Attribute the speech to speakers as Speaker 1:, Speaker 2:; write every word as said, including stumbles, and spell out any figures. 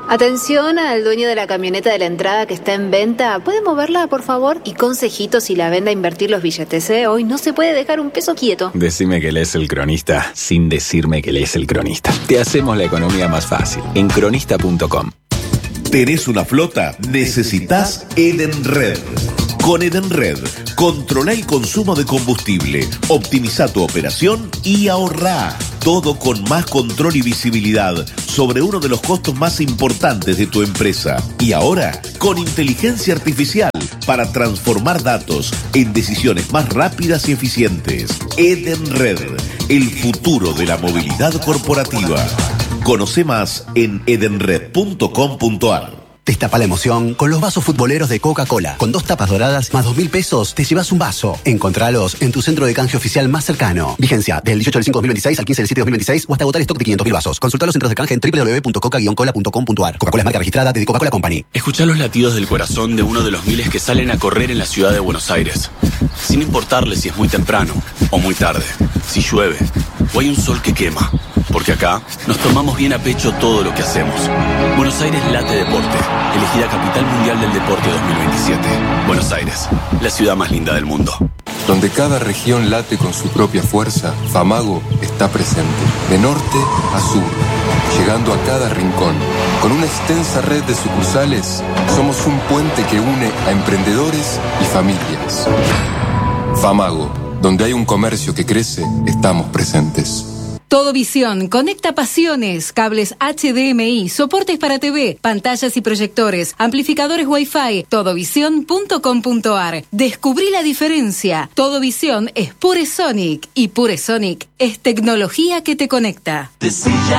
Speaker 1: Atención al dueño de la camioneta de la entrada que está en venta. ¿Puede moverla, por favor? Y consejitos si la vende a invertir los billetes, ¿eh? Hoy no se puede dejar un peso quieto.
Speaker 2: Decime que lees El Cronista sin decirme que lees El Cronista. Te hacemos la economía más fácil en cronista punto com.
Speaker 3: ¿Tenés una flota? Necesitas Edenred. Con Edenred, controla el consumo de combustible, optimiza tu operación y ahorrá. Todo con más control y visibilidad sobre uno de los costos más importantes de tu empresa. Y ahora, con inteligencia artificial para transformar datos en decisiones más rápidas y eficientes. Edenred, el futuro de la movilidad corporativa. Conoce más en edenred punto com punto ar.
Speaker 4: Destapa la emoción con los vasos futboleros de Coca-Cola. Con dos tapas doradas más dos mil pesos te llevas un vaso. Encontralos en tu centro de canje oficial más cercano. Vigencia del dieciocho del cinco de dos mil veintiséis al quince del siete de dos mil veintiséis o hasta agotar stock de quinientos mil vasos. Consulta los centros de canje en doble u doble u doble u punto coca guion cola punto com punto ar. Coca-Cola es marca registrada de The Coca-Cola Company.
Speaker 5: Escuchá los latidos del corazón de uno de los miles que salen a correr en la ciudad de Buenos Aires. Sin importarle si es muy temprano o muy tarde, si llueve o hay un sol que quema. Porque acá nos tomamos bien a pecho todo lo que hacemos. Buenos Aires late deporte. Elegida Capital Mundial del Deporte dos mil veintisiete. Buenos Aires, la ciudad más linda del mundo.
Speaker 6: Donde cada región late con su propia fuerza, Famago está presente. De norte a sur, llegando a cada rincón. Con una extensa red de sucursales, somos un puente que une a emprendedores y familias. Famago, donde hay un comercio que crece, estamos presentes.
Speaker 7: Todo Visión, conecta pasiones, cables H D M I, soportes para T V, pantallas y proyectores, amplificadores Wi-Fi, todovisión punto com punto ar. Descubrí la diferencia. Todo Visión es Pure Sonic y Pure Sonic es tecnología que te conecta.